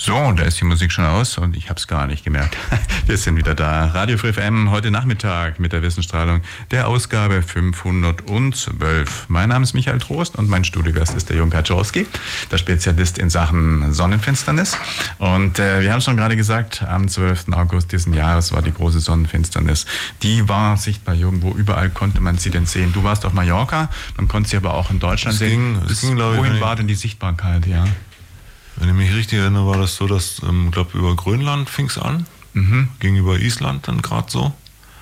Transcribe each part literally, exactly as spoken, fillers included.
So, da ist die Musik schon aus und ich habe es gar nicht gemerkt. Wir sind wieder da. Radio Free F M heute Nachmittag mit der Wissensstrahlung der Ausgabe fünfhundertzwölf. Mein Name ist Michael Trost und mein Studiogast ist der Jürgen Kaczorowski, der Spezialist in Sachen Sonnenfinsternis. Und äh, wir haben schon gerade gesagt, am zwölften August diesen Jahres war die große Sonnenfinsternis. Die war sichtbar irgendwo, überall konnte man sie denn sehen. Du warst auf Mallorca, man konnte sie aber auch in Deutschland es sehen. Ging, es ging, glaube ich, wohin war denn die Sichtbarkeit, ja? Wenn ich mich richtig erinnere, war das so, dass, ich ähm, glaube, über Grönland fing es an, mhm. gegenüber Island dann gerade so.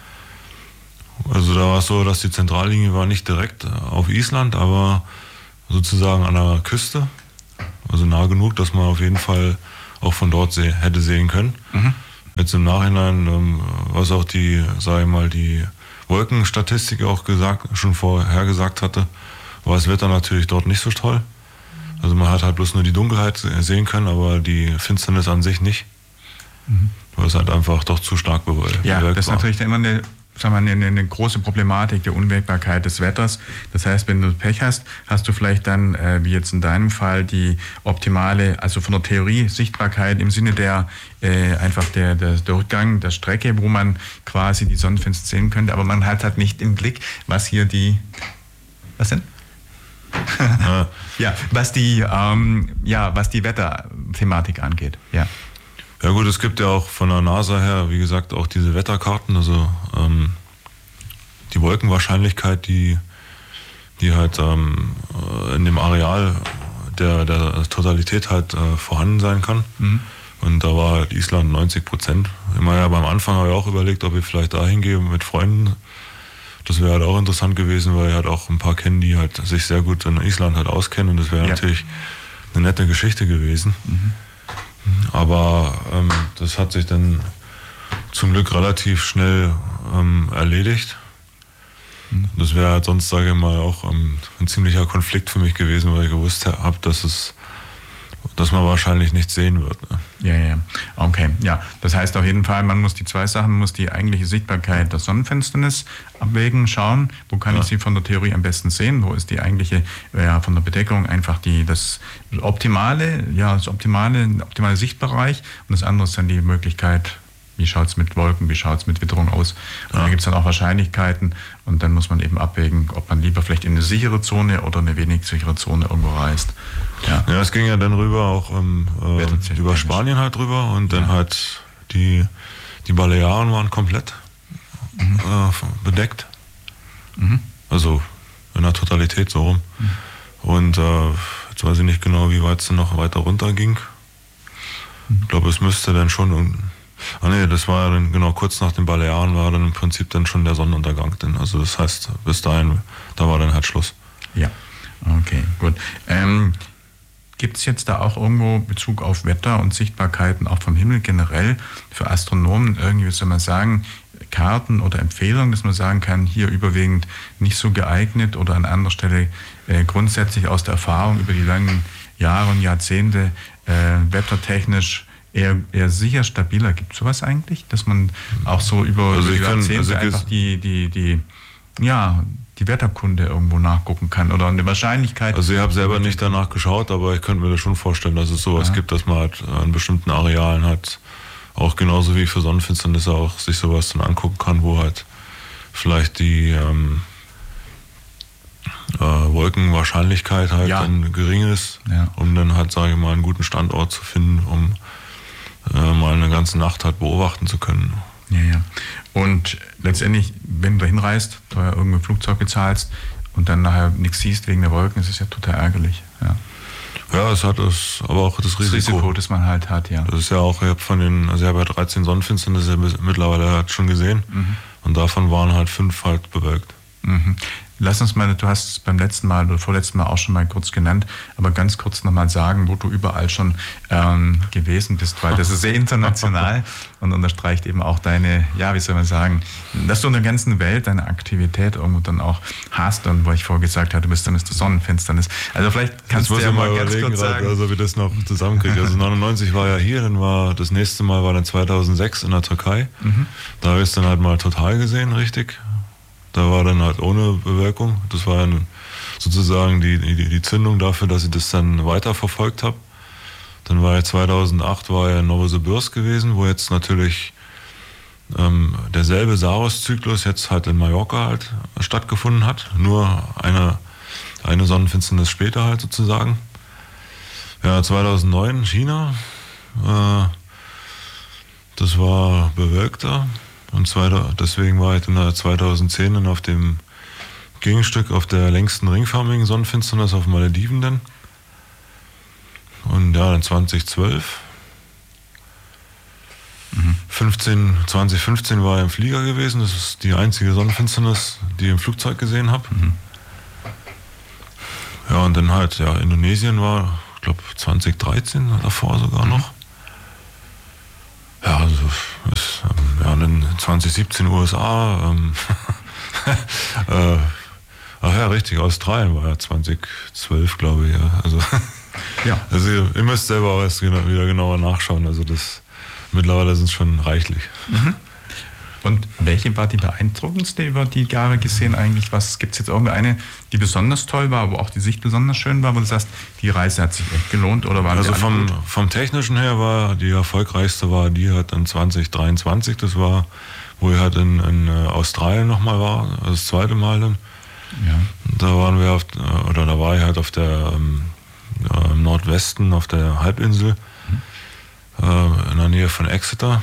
Also da war es so, dass die Zentrallinie war nicht direkt auf Island, aber sozusagen an der Küste. Also nah genug, dass man auf jeden Fall auch von dort seh, hätte sehen können. Mhm. Jetzt im Nachhinein, ähm, was auch die, sage ich mal, die Wolkenstatistik auch gesagt, schon vorher gesagt hatte, war das Wetter natürlich dort nicht so toll. Also man hat halt bloß nur die Dunkelheit sehen können, aber die Finsternis an sich nicht. Mhm. Weil es halt einfach doch zu stark bewölkt Ja, war. das ist natürlich immer eine, sagen wir, eine, eine große Problematik der Unwägbarkeit des Wetters. Das heißt, wenn du Pech hast, hast du vielleicht dann, äh, wie jetzt in deinem Fall, die optimale, also von der Theorie Sichtbarkeit im Sinne der äh, einfach der, der Durchgang der Strecke, wo man quasi die Sonnenfinsternis sehen könnte, aber man hat halt nicht im Blick, was hier die, was denn? ja. ja, was die, ähm, ja, was die Wetterthematik angeht. Ja. Ja gut, es gibt ja auch von der NASA her, wie gesagt, auch diese Wetterkarten, also ähm, die Wolkenwahrscheinlichkeit, die, die halt ähm, in dem Areal der, der Totalität halt äh, vorhanden sein kann. Mhm. Und da war halt Island neunzig Prozent. Immer ja beim Anfang habe ich auch überlegt, ob ich vielleicht da hingehe mit Freunden. Das wäre halt auch interessant gewesen, weil ich halt auch ein paar kennen, die halt sich sehr gut in Island halt auskennen, und das wäre ja. natürlich eine nette Geschichte gewesen. Mhm. Aber ähm, das hat sich dann zum Glück relativ schnell ähm, erledigt. Mhm. Das wäre halt sonst, sage ich mal, auch ähm, ein ziemlicher Konflikt für mich gewesen, weil ich gewusst habe, dass es dass man wahrscheinlich nichts sehen wird. Ne? Ja, ja, okay. Ja, das heißt auf jeden Fall, man muss die zwei Sachen, man muss die eigentliche Sichtbarkeit der Sonnenfinsternis abwägen, schauen, wo kann ja. ich sie von der Theorie am besten sehen, wo ist die eigentliche, ja, von der Bedeckung einfach die, das optimale, ja, das optimale, optimale Sichtbereich, und das andere ist dann die Möglichkeit, wie schaut es mit Wolken, wie schaut es mit Witterung aus. Und ja. da gibt es dann auch Wahrscheinlichkeiten, und dann muss man eben abwägen, ob man lieber vielleicht in eine sichere Zone oder eine wenig sichere Zone irgendwo reist. Ja, ja, es ging ja dann rüber auch ähm, äh, über Spanien halt rüber, und dann ja. halt die, die Balearen waren komplett mhm. äh, bedeckt. Mhm. Also in der Totalität so rum. Mhm. Und äh, jetzt weiß ich nicht genau, wie weit es dann noch weiter runter ging. Mhm. Ich glaube, es müsste dann schon... Ah nee, das war dann genau kurz nach den Balearen war dann im Prinzip dann schon der Sonnenuntergang. Denn, also das heißt, bis dahin, da war dann halt Schluss. Ja, okay, gut. Ähm, gibt es jetzt da auch irgendwo Bezug auf Wetter und Sichtbarkeiten auch vom Himmel generell für Astronomen irgendwie, wie soll man sagen, Karten oder Empfehlungen, dass man sagen kann, hier überwiegend nicht so geeignet, oder an anderer Stelle äh, grundsätzlich aus der Erfahrung über die langen Jahre und Jahrzehnte äh, wettertechnisch Eher, eher sicher, stabiler. Gibt es sowas eigentlich? Dass man auch so über also die Jahrzehnte also einfach die, die, die, ja, die Wetterkunde irgendwo nachgucken kann oder eine Wahrscheinlichkeit? Also ich habe selber nicht danach geschaut, aber ich könnte mir das schon vorstellen, dass es sowas ja. gibt, dass man halt an bestimmten Arealen hat, auch genauso wie für Sonnenfinsternisse auch sich sowas dann angucken kann, wo halt vielleicht die ähm, äh, Wolkenwahrscheinlichkeit halt ja. dann gering ist, ja. um dann halt, sage ich mal, einen guten Standort zu finden, um mal eine ganze Nacht halt beobachten zu können. Ja, ja. Und letztendlich, wenn du da hinreist, teuer irgendein Flugzeug bezahlst und dann nachher nichts siehst wegen der Wolken, ist es ja total ärgerlich. Ja, ja es hat das, aber auch das Risiko. Das Risiko, das man halt hat, ja. Das ist ja auch, ich habe von den, also ich habe ja dreizehn Sonnenfinsternisse mittlerweile halt schon gesehen, mhm. und davon waren halt fünf halt bewölkt. Mhm. Lass uns mal, du hast es beim letzten Mal oder vorletzten Mal auch schon mal kurz genannt, aber ganz kurz nochmal sagen, wo du überall schon ähm, gewesen bist, weil das ist sehr international und unterstreicht eben auch deine, ja, wie soll man sagen, dass du in der ganzen Welt deine Aktivität irgendwo dann auch hast, und wo ich vorher gesagt habe, du bist dann Mister Sonnenfinsternis. Also vielleicht kannst du ja mal ganz kurz sagen. Also wie das noch zusammenkriege. Also neunundneunzig war ja hier, dann war das nächste Mal war dann zweitausendsechs in der Türkei. Mhm. Da habe ich es dann halt mal total gesehen, richtig. Da war dann halt ohne Bewölkung. Das war dann sozusagen die, die, die Zündung dafür, dass ich das dann weiter verfolgt habe. Dann war ja zweitausendacht war ja in Novosibirsk gewesen, wo jetzt natürlich ähm, derselbe Saros-Zyklus jetzt halt in Mallorca halt stattgefunden hat. Nur eine, eine Sonnenfinsternis später halt sozusagen. Ja, zweitausendneun China. Äh, das war bewölkter. Und zweiter, deswegen war ich dann zweitausendzehn dann auf dem Gegenstück auf der längsten ringförmigen Sonnenfinsternis auf Malediven dann. Und ja, dann zweitausendzwölf. Mhm. fünfzehn, zwanzig fünfzehn war ich im Flieger gewesen. Das ist die einzige Sonnenfinsternis, die ich im Flugzeug gesehen habe. Mhm. Ja, und dann halt, ja, Indonesien war, ich glaube, zwanzig dreizehn davor sogar mhm. noch. Ja, also, ist, ähm, ja, dann zwanzig siebzehn U S A. Ähm, äh, ach ja, richtig, Australien war ja zwanzig zwölf, glaube ich. Ja. Also, ja. Also ihr, ihr müsst selber auch erst wieder genauer nachschauen. Also das mittlerweile sind es schon reichlich. Mhm. Und welche war die beeindruckendste über die Jahre gesehen eigentlich? Was gibt es jetzt irgendeine, die besonders toll war, wo auch die Sicht besonders schön war, wo du sagst, die Reise hat sich echt gelohnt? Oder waren also vom, vom Technischen her war die erfolgreichste war die halt dann zwanzig dreiundzwanzig. Das war, wo ich halt in, in Australien nochmal war, das zweite Mal dann. Ja. Da waren wir auf, oder da war ich halt auf der ähm, im Nordwesten auf der Halbinsel, mhm. äh, in der Nähe von Exeter.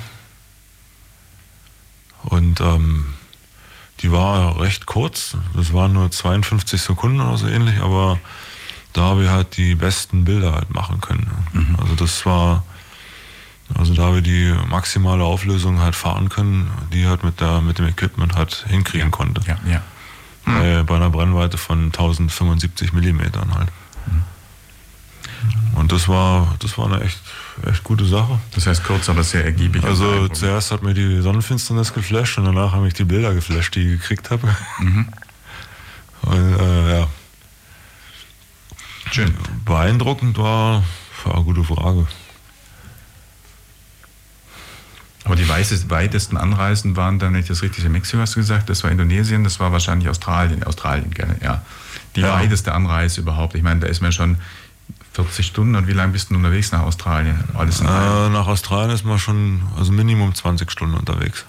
Und ähm, die war recht kurz, das waren nur zweiundfünfzig Sekunden oder so ähnlich, aber da habe ich halt die besten Bilder halt machen können. Mhm. Also das war, also da habe ich die maximale Auflösung halt fahren können, die halt mit der mit dem Equipment halt hinkriegen ja. konnte. Ja, ja. Mhm. Bei, bei einer Brennweite von tausendfünfundsiebzig Millimetern halt. Mhm. Und das war, das war eine echt, echt gute Sache. Das heißt kurz, aber sehr ergiebig. Also zuerst hat mir die Sonnenfinsternis geflasht und danach haben mich die Bilder geflasht, die ich gekriegt habe. Mhm. Und, äh, ja. Schön. Beeindruckend war, war eine gute Frage. Aber die weitesten Anreisen waren dann, wenn ich das richtig in Mexiko hast du gesagt, das war Indonesien, das war wahrscheinlich Australien, Australien, gerne, ja. Die ja. weiteste Anreise überhaupt. Ich meine, da ist man schon vierzig Stunden. Und wie lange bist du unterwegs nach Australien? Alles in äh, nach Australien ist man schon, also Minimum zwanzig Stunden unterwegs.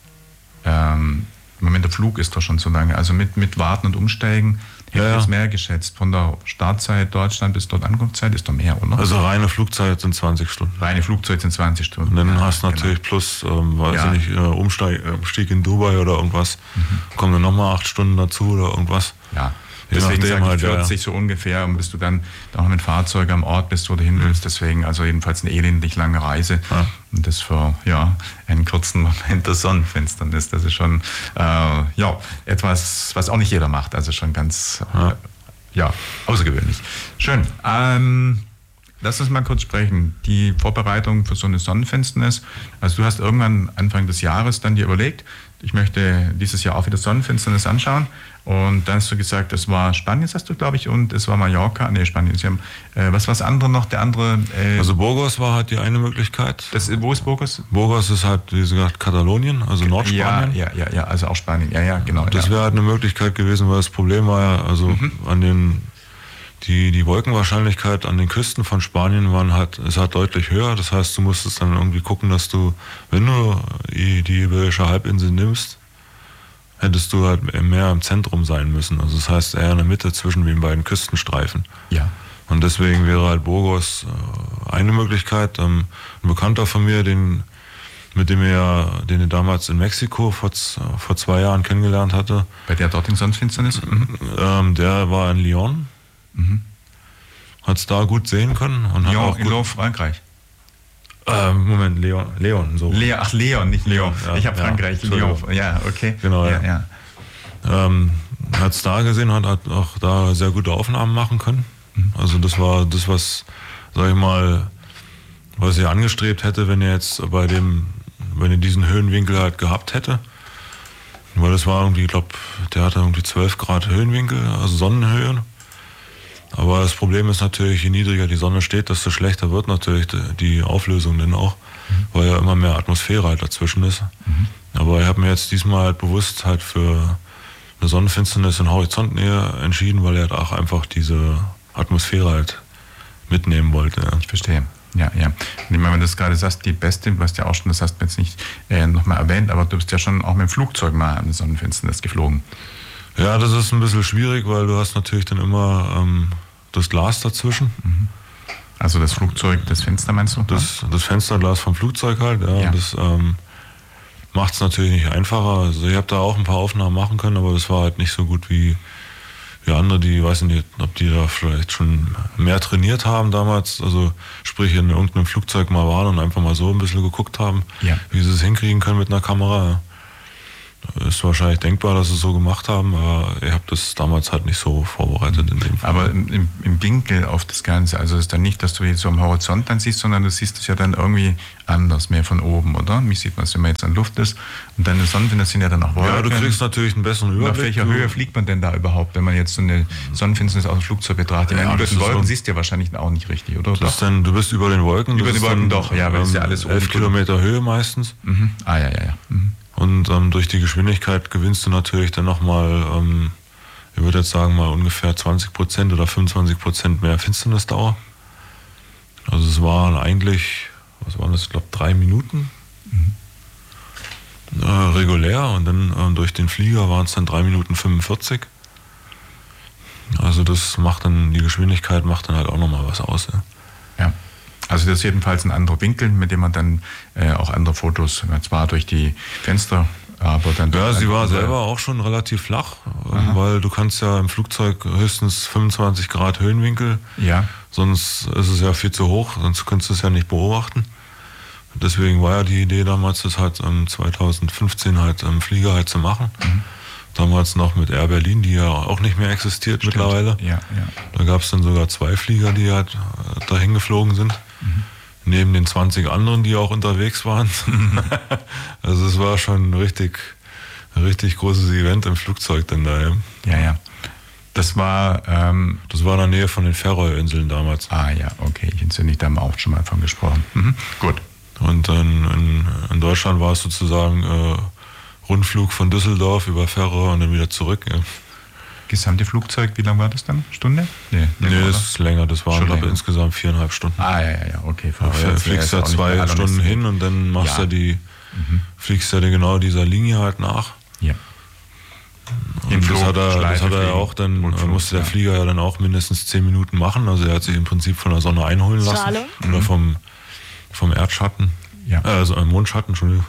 Ähm, Im Moment der Flug ist doch schon so lange. Also mit, mit Warten und Umsteigen hätte ich ja, jetzt mehr geschätzt. Von der Startzeit Deutschland bis dort Ankunftszeit ist doch mehr, oder? Also reine Flugzeit sind zwanzig Stunden. Reine Flugzeit sind zwanzig Stunden. Und dann ja, hast du natürlich genau. plus, ähm, weiß ja. ich nicht, äh, Umsteig, Umstieg in Dubai oder irgendwas. Mhm. Kommen dann nochmal acht Stunden dazu oder irgendwas. Ja. Deswegen sage ich halt, vierzig ja. so ungefähr, und bis du dann auch mit Fahrzeug am Ort bist, wo du hin willst. Deswegen also jedenfalls eine elendlich lange Reise. Ja. Und das für ja, einen kurzen Moment der Sonnenfinsternis. Das ist schon äh, ja, etwas, was auch nicht jeder macht. Also schon ganz ja, äh, ja außergewöhnlich. Schön. Ähm, lass uns mal kurz sprechen. Die Vorbereitung für so eine Sonnenfinsternis. Also du hast irgendwann Anfang des Jahres dann dir überlegt, ich möchte dieses Jahr auch wieder Sonnenfinsternis anschauen. Und dann hast du gesagt, das war Spanien, hast du, glaube ich, und es war Mallorca. Nee, Spanien. Sie haben, äh, was war das andere noch? Der andere. Äh, also Burgos war halt die eine Möglichkeit. Das, wo ist Burgos? Burgos ist halt, wie gesagt, Katalonien, also Nordspanien. Ja, ja, ja, ja, also auch Spanien. Ja, ja, genau. Das ja. wäre halt eine Möglichkeit gewesen, weil das Problem war ja, also mhm. an den die, die Wolkenwahrscheinlichkeit an den Küsten von Spanien waren halt, ist halt deutlich höher. Das heißt, du musstest dann irgendwie gucken, dass du, wenn du die, die Iberische Halbinsel nimmst, hättest du halt mehr im Zentrum sein müssen. Also das heißt eher in der Mitte zwischen den beiden Küstenstreifen. Ja. Und deswegen wäre halt Burgos eine Möglichkeit. Ein Bekannter von mir, den, mit dem er, den er damals in Mexiko vor, vor zwei Jahren kennengelernt hatte. Bei der dortigen Sonnenfinsternis? Mhm. Ähm, der war in Lyon. Mhm. Hat es da gut sehen können. Und Lyon, hat auch in Lyon, Frankreich. Ähm, Moment, Leon, Leon, so. Leon, ach, Leon, nicht Leon. Ja, ich habe ja, Frankreich, Leon. Ja, okay. Genau, ja. ja. ja. Ähm, hat es da gesehen, hat, hat auch da sehr gute Aufnahmen machen können. Mhm. Also das war das, was, sag ich mal, was ich angestrebt hätte, wenn er jetzt bei dem, wenn er diesen Höhenwinkel halt gehabt hätte. Weil das war irgendwie, ich glaube, der hatte irgendwie zwölf Grad Höhenwinkel, also Sonnenhöhe. Aber das Problem ist natürlich, je niedriger die Sonne steht, desto schlechter wird natürlich die Auflösung dann auch, mhm. weil ja immer mehr Atmosphäre halt dazwischen ist. Mhm. Aber ich habe mir jetzt diesmal halt bewusst halt für eine Sonnenfinsternis in Horizontnähe entschieden, weil er halt auch einfach diese Atmosphäre halt mitnehmen wollte. Ja. Ich verstehe. Ja, ja. Und wenn du das gerade sagst, die beste, was ja auch schon, das hast du jetzt nicht äh, nochmal erwähnt, aber du bist ja schon auch mit dem Flugzeug mal an der Sonnenfinsternis geflogen. Ja, das ist ein bisschen schwierig, weil du hast natürlich dann immer ähm, das Glas dazwischen. Mhm. Also das Flugzeug, das Fenster meinst du? Das, das Fensterglas vom Flugzeug halt, ja. ja. Das ähm, macht es natürlich nicht einfacher. Also ich habe da auch ein paar Aufnahmen machen können, aber das war halt nicht so gut wie, wie andere, die, ich weiß nicht, ob die da vielleicht schon mehr trainiert haben damals. Also sprich in irgendeinem Flugzeug mal waren und einfach mal so ein bisschen geguckt haben, ja. wie sie es hinkriegen können mit einer Kamera. Ja. Ist wahrscheinlich denkbar, dass sie es so gemacht haben, aber ich habe das damals halt nicht so vorbereitet in dem Fall. Aber im, im Winkel auf das Ganze, also ist dann nicht, dass du jetzt so am Horizont dann siehst, sondern du siehst es ja dann irgendwie anders, mehr von oben, oder? Wie sieht man es, wenn man jetzt an Luft ist und dann die Sonnenfinsternis sind ja dann auch Wolken. Ja, du kriegst natürlich einen besseren Überblick. Auf welcher Höhe fliegt man denn da überhaupt, wenn man jetzt so eine Sonnenfinsternis aus dem Flugzeug betrachtet? Ja, über den Wolken so siehst du ja wahrscheinlich auch nicht richtig, oder? Das dann, du bist über den Wolken. Über den Wolken doch, ja, weil ähm, es ja alles elf Kilometer Höhe meistens. Mhm. Ah, ja, ja, ja. Mhm. Und ähm, durch die Geschwindigkeit gewinnst du natürlich dann nochmal, ähm, ich würde jetzt sagen mal ungefähr zwanzig Prozent oder fünfundzwanzig Prozent mehr Finsternisdauer. Also es waren eigentlich, was waren das, ich glaube drei Minuten mhm. äh, regulär und dann äh, durch den Flieger waren es dann drei Minuten fünfundvierzig. Also das macht dann, die Geschwindigkeit macht dann halt auch nochmal was aus. Ja. Ja. Also das ist jedenfalls ein anderer Winkel, mit dem man dann äh, auch andere Fotos, zwar durch die Fenster, aber dann... Ja, sie war selber auch schon relativ flach, Aha. weil du kannst ja im Flugzeug höchstens fünfundzwanzig Grad Höhenwinkel, ja. sonst ist es ja viel zu hoch, sonst könntest du es ja nicht beobachten. Deswegen war ja die Idee damals, das halt ähm, zweitausendfünfzehn halt im Flieger halt zu machen. Mhm. Damals noch mit Air Berlin, die ja auch nicht mehr existiert Stimmt. mittlerweile. Ja, ja. Da gab es dann sogar zwei Flieger, die halt dahin geflogen sind. Mhm. Neben den zwanzig anderen, die auch unterwegs waren. Mhm. Also es war schon ein richtig, ein richtig großes Event im Flugzeug dann da. Ja, ja. ja. Das war... Ähm, das war in der Nähe von den Färöerinseln damals. Ah ja, okay. Ich entsinne mich, da haben wir auch schon mal von gesprochen. Mhm. Gut. Und in, in, in Deutschland war es sozusagen... Äh, Rundflug von Düsseldorf über Färöer und dann wieder zurück. Ja. Gesamte Flugzeug, wie lange war das dann? Stunde? Nee, nee das ist länger. Das waren, glaube ich, insgesamt viereinhalb Stunden. Ah, ja, ja, okay. Du fliegst ja zwei Stunden hin und dann machst ja. du die, mhm. fliegst ja genau dieser Linie halt nach. Ja. Und das hat er, das hat er ja auch dann, Flug, musste der ja. Flieger ja dann auch mindestens zehn Minuten machen. Also er hat sich im Prinzip von der Sonne einholen lassen. Schale. Oder vom, vom Erdschatten. Ja. Also im Mondschatten, Entschuldigung.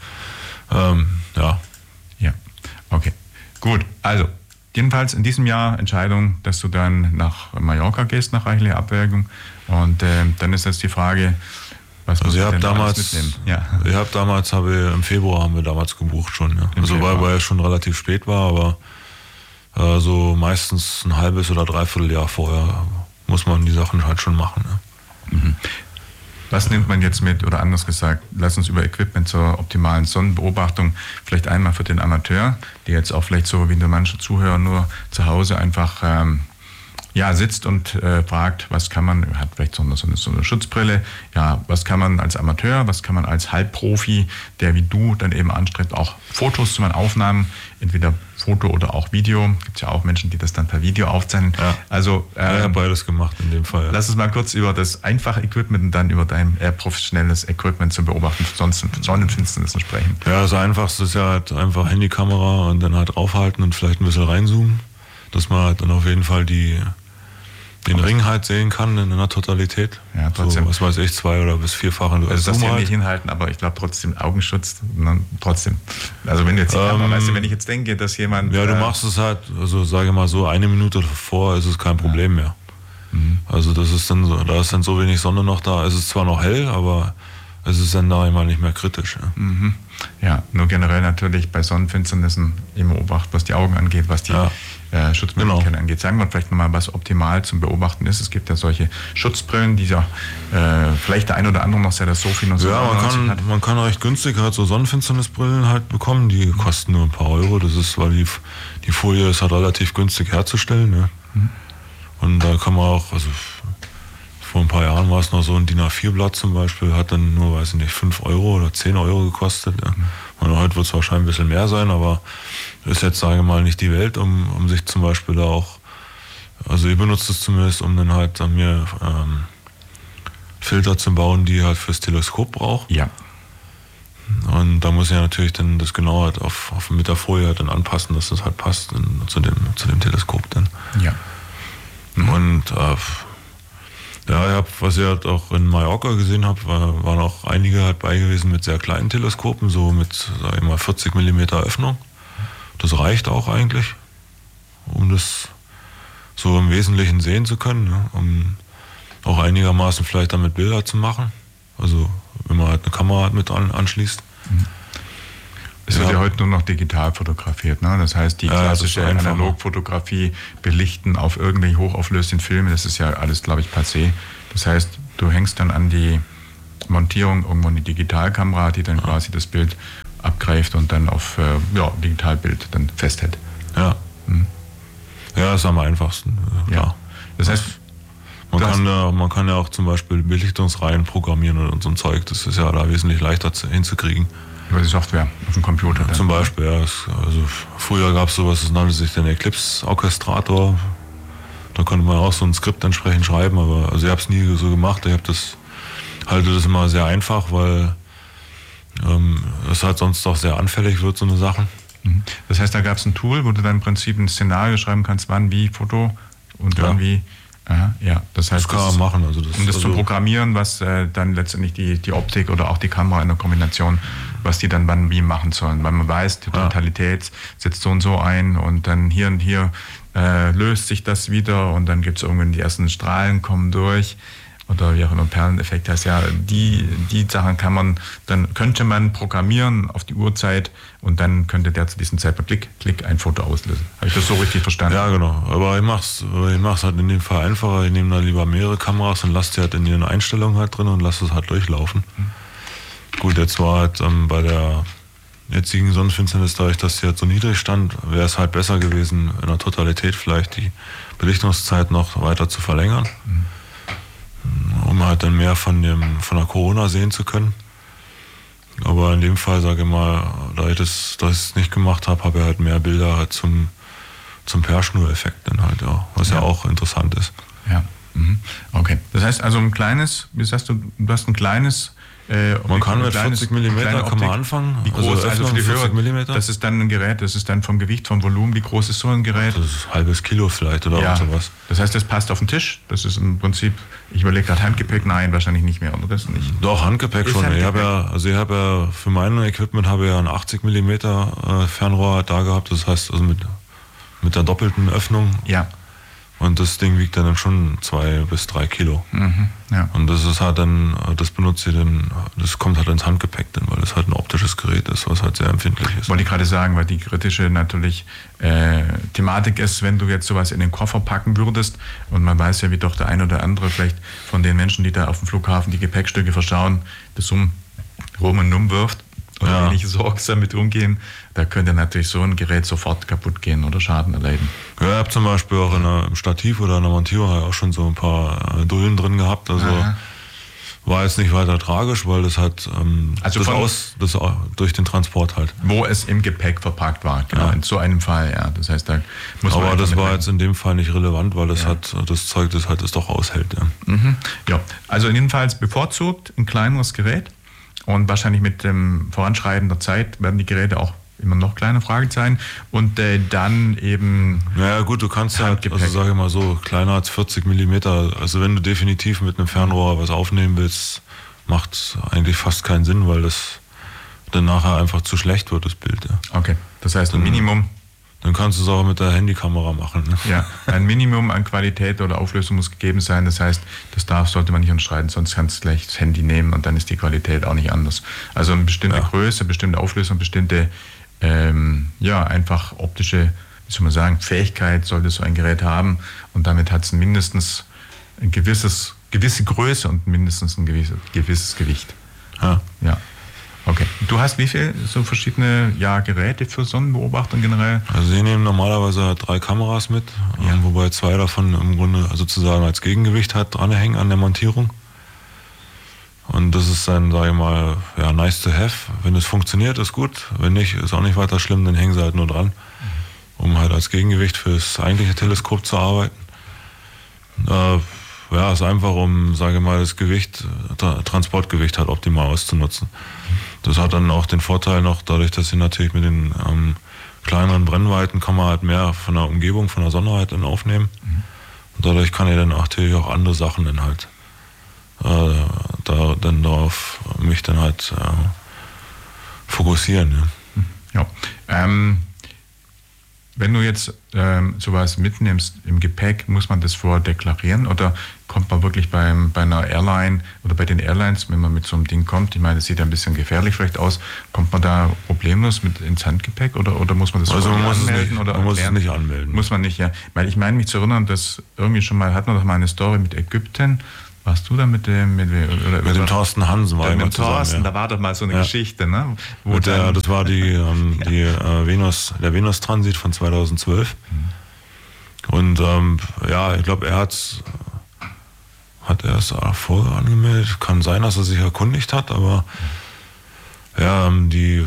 ähm, ja. Ja, okay. Gut, also jedenfalls in diesem Jahr Entscheidung, dass du dann nach Mallorca gehst, nach rechtlicher Abwägung. Und äh, dann ist jetzt die Frage, was also muss ich denn damals, mitnehmen? Ja. Ich habe damals, habe ich, im Februar haben wir damals gebucht schon. Ja. Also weil, weil es schon relativ spät war, aber äh, so meistens ein halbes oder dreiviertel Jahr vorher muss man die Sachen halt schon machen. Ja. Mhm. Was nimmt man jetzt mit, oder anders gesagt, lass uns über Equipment zur optimalen Sonnenbeobachtung, vielleicht einmal für den Amateur, der jetzt auch vielleicht so wie manche Zuhörer nur zu Hause einfach ähm, ja, sitzt und äh, fragt, was kann man, hat vielleicht so eine, so, eine, so eine Schutzbrille, ja, was kann man als Amateur, was kann man als Halbprofi, der wie du dann eben anstrebt, auch Fotos zu machen, Aufnahmen, entweder Foto oder auch Video, gibt es ja auch Menschen, die das dann per Video aufzeichnen. Ja. Also, ähm, ja, ich habe beides gemacht in dem Fall. Ja. Lass uns mal kurz über das einfache Equipment und dann über dein äh, professionelles Equipment zum Beobachten von Sonnenfinsternissen sprechen. Ja, das Einfachste ist ja halt einfach Handykamera und dann halt draufhalten und vielleicht ein bisschen reinzoomen, dass man halt dann auf jeden Fall die den Aber Ring halt sehen kann in einer Totalität. Ja, trotzdem. So, was weiß ich, zwei- oder bis vierfache. Also das Handy hinhalten, aber ich glaube trotzdem Augenschutz, ne, trotzdem. Also wenn du jetzt, ähm, Kamera, weißt du, wenn ich jetzt denke, dass jemand... Ja, du äh, machst es halt, also sage mal so, eine Minute davor ist es kein Problem ja. mehr. Mhm. Also das ist dann so, da ist dann so wenig Sonne noch da. Es ist zwar noch hell, aber es ist dann da immer nicht mehr kritisch. Ja. Mhm. Ja, nur generell natürlich bei Sonnenfinsternissen immer Obacht, was die Augen angeht, was die ja. äh, Schutzmöglichkeiten genau. angeht. Sagen wir vielleicht nochmal, was optimal zum Beobachten ist. Es gibt ja solche Schutzbrillen, die ja äh, vielleicht der ein oder andere noch sehr das Sophie und so Ja, man kann, hat. man kann recht günstig halt so Sonnenfinsternisbrillen halt bekommen. Die mhm. kosten nur ein paar Euro. Das ist, weil die, die Folie ist halt relativ günstig herzustellen. Ne? Mhm. Und da kann man auch, also vor ein paar Jahren war es noch so, ein D I N A vier Blatt zum Beispiel, hat dann nur, weiß ich nicht, fünf Euro oder zehn Euro gekostet. Ja. Und heute wird es wahrscheinlich ein bisschen mehr sein, aber ist jetzt, sage ich mal, nicht die Welt, um, um sich zum Beispiel da auch Also ich benutze es zumindest, um dann halt an mir ähm, Filter zu bauen, die ich halt fürs Teleskop brauche. Ja. Und da muss ich ja natürlich dann das genau halt auf, auf mit der Folie halt dann anpassen, dass das halt passt in, zu, dem, zu dem Teleskop dann. Ja. Mhm. Und äh, ja, ich hab, was ich halt auch in Mallorca gesehen habe, war, waren auch einige halt bei gewesen mit sehr kleinen Teleskopen, so mit, sag ich mal, vierzig Millimeter Öffnung. Das reicht auch eigentlich, um das so im Wesentlichen sehen zu können, ne? Um auch einigermaßen vielleicht damit Bilder zu machen. Also wenn man halt eine Kamera halt mit an, anschließt. Es wird ja. ja heute nur noch digital fotografiert, ne? Das heißt, die klassische ja, Analogfotografie belichten auf irgendwelche hochauflösenden Filme, das ist ja alles, glaube ich, passé. Das heißt, du hängst dann an die Montierung irgendwo eine Digitalkamera, die dann ja. quasi das Bild abgreift und dann auf äh, ja, Digitalbild dann festhält. Ja. Mhm. Ja, das ist am einfachsten. Klar. Ja. Das heißt, man kann, ja, man kann ja auch zum Beispiel Belichtungsreihen programmieren und so ein Zeug. Das ist ja da wesentlich leichter zu, hinzukriegen. Über die Software auf dem Computer. Dann. Zum Beispiel, ja. Es, also früher gab es sowas, das nannte sich den Eclipse-Orchestrator. Da konnte man auch so ein Skript entsprechend schreiben, aber also ich habe es nie so gemacht. Ich habe das, halte das immer sehr einfach, weil ähm, es halt sonst auch sehr anfällig wird, so eine Sache. Das heißt, da gab es ein Tool, wo du dann im Prinzip ein Szenario schreiben kannst, wann, wie, Foto und ja. wann, wie. Aha, ja, das heißt, das kann man machen. Also das, um das also zu programmieren, was äh, dann letztendlich die, die Optik oder auch die Kamera in der Kombination, was die dann wann wie machen sollen. Weil man weiß, die Totalität ja. setzt so und so ein und dann hier und hier äh, löst sich das wieder und dann gibt es irgendwann die ersten Strahlen kommen durch. Oder wie auch immer, Perleneffekt heißt ja, die, die Sachen kann man, dann könnte man programmieren auf die Uhrzeit und dann könnte der zu diesem Zeitpunkt Klick, Klick ein Foto auslösen. Habe ich das so richtig verstanden? Ja, genau. Aber ich mach's, ich mach's halt in dem Fall einfacher. Ich nehme da lieber mehrere Kameras und lasse die halt in ihren Einstellungen halt drin und lasse es halt durchlaufen. Mhm. Gut, jetzt war halt ähm, bei der jetzigen Sonnenfinsternis, dadurch, dass sie halt so niedrig stand, wäre es halt besser gewesen, in der Totalität vielleicht die Belichtungszeit noch weiter zu verlängern. Mhm. Um halt dann mehr von dem von der Corona sehen zu können. Aber in dem Fall, sage ich mal, da ich das, das ich es nicht gemacht habe, habe ich halt mehr Bilder halt zum, zum Perschnur-Effekt dann halt, ja, was ja, ja auch interessant ist. Ja, mhm. Okay. Das heißt also ein kleines, wie sagst du, du hast ein kleines Äh, man kann mit vierzig Millimeter kann man anfangen. Wie groß, also, also für die Hörer, Millimeter? Das ist dann ein Gerät, das ist dann vom Gewicht, vom Volumen, wie groß ist so ein Gerät? Das ist ein halbes Kilo vielleicht oder ja. sowas. Das heißt, das passt auf den Tisch? Das ist im Prinzip, ich überlege gerade Handgepäck, nein, wahrscheinlich nicht mehr, oder das nicht? Doch, Handgepäck ist schon. Handgepäck? Ich habe ja, also ich habe ja, für mein Equipment habe ich ja ein achtzig Millimeter äh, Fernrohr da gehabt, das heißt also mit, mit der doppelten Öffnung. Ja. Und das Ding wiegt dann schon zwei bis drei Kilo. Mhm, ja. Und das ist halt dann, das benutze ich dann, das kommt halt ins Handgepäck dann, weil das halt ein optisches Gerät ist, was halt sehr empfindlich ist. Wollte ich gerade sagen, weil die kritische natürlich äh, Thematik ist, wenn du jetzt sowas in den Koffer packen würdest, und man weiß ja, wie doch der ein oder andere vielleicht von den Menschen, die da auf dem Flughafen die Gepäckstücke verschauen, das um rum und um wirft, oder ja. ähnliche Sorgen damit umgehen, da könnte natürlich so ein Gerät sofort kaputt gehen oder Schaden erleiden. Ja, ich habe zum Beispiel auch in einem Stativ oder einer Montierung auch schon so ein paar Dullen drin gehabt. Also Aha. war jetzt nicht weiter tragisch, weil das halt ähm, also das, aus, das durch den Transport halt. Wo es im Gepäck verpackt war, genau, ja. in so einem Fall, ja. Das heißt, da muss Aber man das war jetzt in dem Fall nicht relevant, weil das ja. hat das Zeug, das halt es doch aushält. Ja. Mhm. ja, also jedenfalls bevorzugt ein kleineres Gerät. Und wahrscheinlich mit dem Voranschreiten der Zeit werden die Geräte auch immer noch kleine Fragezeichen. Und äh, dann eben. Naja, gut, du kannst ja, also sage ich mal so, kleiner als vierzig Millimeter. Also, wenn du definitiv mit einem Fernrohr was aufnehmen willst, macht eigentlich fast keinen Sinn, weil das dann nachher einfach zu schlecht wird, das Bild. Ja. Okay, das heißt, ein Minimum. Dann kannst du es auch mit der Handykamera machen. Ne? Ja, ein Minimum an Qualität oder Auflösung muss gegeben sein. Das heißt, das darf, sollte man nicht unterschreiten, sonst kannst du gleich das Handy nehmen und dann ist die Qualität auch nicht anders. Also eine bestimmte ja. Größe, bestimmte Auflösung, bestimmte, ähm, ja, einfach optische, wie soll man sagen, Fähigkeit sollte so ein Gerät haben. Und damit hat es mindestens ein gewisses, gewisse Größe und mindestens ein gewisses, gewisses Gewicht. Ja. Ja. Okay. Du hast wie viele so verschiedene ja, Geräte für Sonnenbeobachtung generell? Also sie nehmen normalerweise drei Kameras mit, ja. wobei zwei davon im Grunde sozusagen als Gegengewicht halt dranhängen an der Montierung. Und das ist dann, sage ich mal, ja, nice to have. Wenn es funktioniert, ist gut. Wenn nicht, ist auch nicht weiter schlimm, dann hängen sie halt nur dran, um halt als Gegengewicht für das eigentliche Teleskop zu arbeiten. Äh, ja, ist einfach, um, sage ich mal, das Gewicht, Tra- Transportgewicht halt optimal auszunutzen. Das hat dann auch den Vorteil noch, dadurch, dass sie natürlich mit den ähm, kleineren Brennweiten kann man halt mehr von der Umgebung, von der Sonne halt dann aufnehmen. Mhm. Und dadurch kann ich dann natürlich auch andere Sachen dann halt äh, da dann darauf mich dann halt äh, fokussieren. Ja. Ja. Ähm, wenn du jetzt ähm, sowas mitnimmst im Gepäck, muss man das vorher deklarieren oder kommt man wirklich beim, bei einer Airline oder bei den Airlines, wenn man mit so einem Ding kommt, ich meine, das sieht ein bisschen gefährlich vielleicht aus, kommt man da problemlos mit ins Handgepäck oder, oder muss man das also man muss anmelden? Es nicht, oder man muss es nicht anmelden. Muss man nicht, ja. Weil ich meine mich zu erinnern, dass irgendwie schon mal, hatten wir doch mal eine Story mit Ägypten. Warst du da mit dem mit, oder, mit dem Thorsten Hansen? War mit dem zusammen, Thorsten, ja. Da war doch mal so eine ja. Geschichte, ne? Wo mit der, das war die, ähm, die äh, Venus, der Venus-Transit von zweitausendzwölf. Mhm. Und ähm, ja, ich glaube, er hat hat er es vorher angemeldet. Kann sein, dass er sich erkundigt hat, aber mhm. ja, ähm, die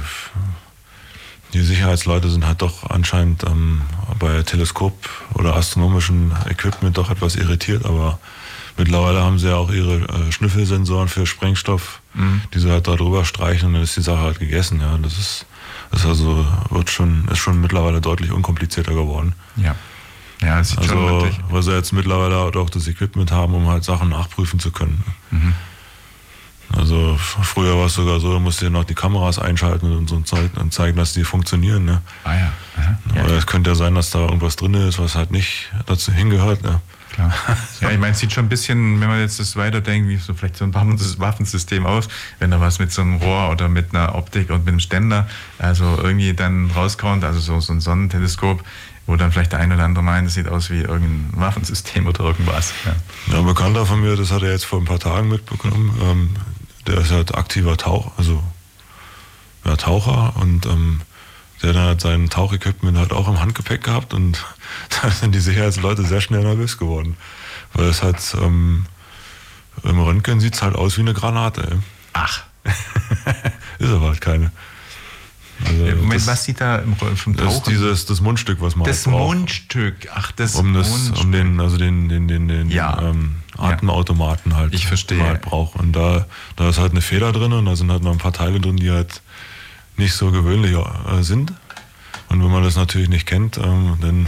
die Sicherheitsleute sind halt doch anscheinend ähm, bei Teleskop oder astronomischem Equipment doch etwas irritiert, aber mittlerweile haben sie ja auch ihre äh, Schnüffelsensoren für Sprengstoff, mhm. die sie halt da drüber streichen und dann ist die Sache halt gegessen. Ja, das ist, das ist also wird schon ist schon mittlerweile deutlich unkomplizierter geworden. Ja, ja, es sieht also, schon wirklich. Weil sie jetzt mittlerweile halt auch das Equipment haben, um halt Sachen nachprüfen zu können. Mhm. Also früher war es sogar so, da musst du ja noch die Kameras einschalten und so und zeigen, dass die funktionieren. Ne? Ah ja. Aha. Aber es ja, könnte ja sein, dass da irgendwas drin ist, was halt nicht dazu hingehört. Ne? Klar. Ja, ich meine, es sieht schon ein bisschen, wenn man jetzt das weiterdenkt, wie so vielleicht so ein Waffensystem aus, wenn da was mit so einem Rohr oder mit einer Optik und mit einem Ständer, also irgendwie dann rauskommt, also so, so ein Sonnenteleskop, wo dann vielleicht der eine oder andere meint, das sieht aus wie irgendein Waffensystem oder irgendwas. Ja. Ja, ein Bekannter von mir, das hat er jetzt vor ein paar Tagen mitbekommen, ähm, der ist halt aktiver Taucher, also ja, Taucher und ähm, der dann hat sein Tauchequipment halt auch im Handgepäck gehabt und da sind die Sicherheitsleute sehr schnell nervös geworden. Weil es halt ähm, im Röntgen sieht es halt aus wie eine Granate. Ey. Ach. Ist aber halt keine. Also ja, Moment, das, was sieht da im vom Tauchen? Das ist dieses, das Mundstück, was man Das halt Mundstück, ach das um das, Mundstück. Um den, also den, den, den, den ja. ähm, Atemautomaten halt. Ich verstehe. Man halt braucht. Und da, da ist halt eine Feder drin und da sind halt noch ein paar Teile drin, die halt nicht so gewöhnlich äh, sind. Und wenn man das natürlich nicht kennt, ähm, dann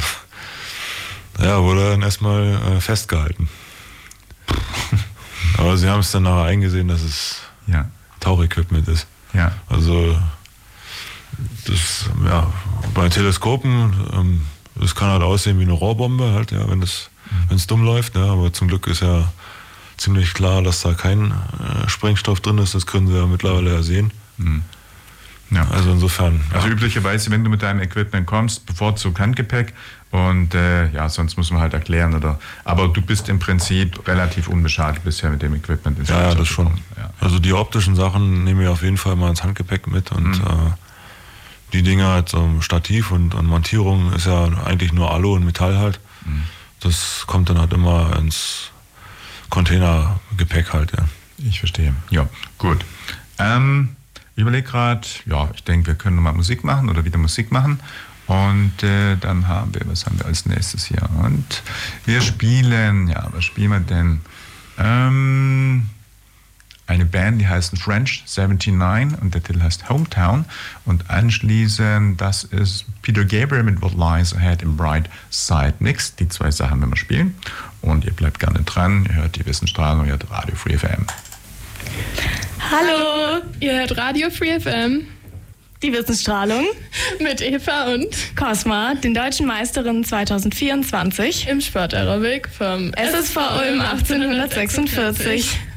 ja, wurde er dann erstmal äh, festgehalten. Aber sie haben es dann nachher eingesehen, dass es ja. Tauchequipment ist. Ja. Also das, ja, bei Teleskopen, ähm, das kann halt aussehen wie eine Rohrbombe, halt, ja, wenn es mhm. wenn's dumm läuft, ja, aber zum Glück ist ja ziemlich klar, dass da kein äh, Sprengstoff drin ist, das können sie ja mittlerweile ja sehen. Mhm. Ja. Also insofern. Also ja. üblicherweise, wenn du mit deinem Equipment kommst, bevorzugt Handgepäck und äh, ja, sonst muss man halt erklären. Oder, aber du bist im Prinzip relativ unbeschadet bisher mit dem Equipment ins Ja, ja, das schon. Ja. Also die optischen Sachen nehme ich auf jeden Fall mal ins Handgepäck mit und mhm. äh, die Dinger halt so Stativ und, und Montierung ist ja eigentlich nur Alu und Metall halt. Mhm. Das kommt dann halt immer ins Containergepäck halt, ja. Ich verstehe. Ja, gut. Ähm, Ich überlege gerade, ja, ich denke, wir können nochmal Musik machen oder wieder Musik machen. Und äh, dann haben wir, was haben wir als nächstes hier? Und wir spielen, ja, was spielen wir denn? Ähm, eine Band, die heißt French neunundsiebzig und der Titel heißt Hometown. Und anschließend, das ist Peter Gabriel mit What Lies Ahead im Bright Side Mix. Die zwei Sachen werden wir spielen. Und ihr bleibt gerne dran, ihr hört die Wissensstrahlung, ihr hört Radio Free F M. Hallo, ihr hört Radio Free F M. Die Wissensstrahlung mit Eva und Cosma, den deutschen Meisterinnen zwanzig vierundzwanzig im Sport-Aerobik vom S S V Ulm achtzehnhundertsechsundvierzig.